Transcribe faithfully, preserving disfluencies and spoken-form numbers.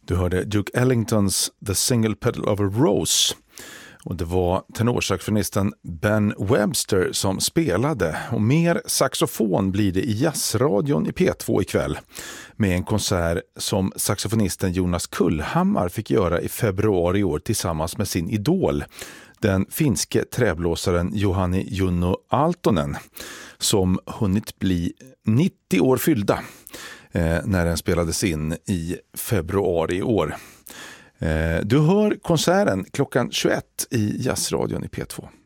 Du hörde Duke Ellingtons The Single Petal of a Rose. Och det var tenorsaxofonisten Ben Webster som spelade. Och mer saxofon blir det i jazzradion i P två ikväll. Med en konsert som saxofonisten Jonas Kullhammar fick göra i februari i år tillsammans med sin idol. Den finske träblåsaren Johanni Junno Aaltonen. Som hunnit bli nittio år fyllda. Eh, när den spelades in i februari i år. Eh, du hör konserten klockan tjugoett i jazzradion i P två.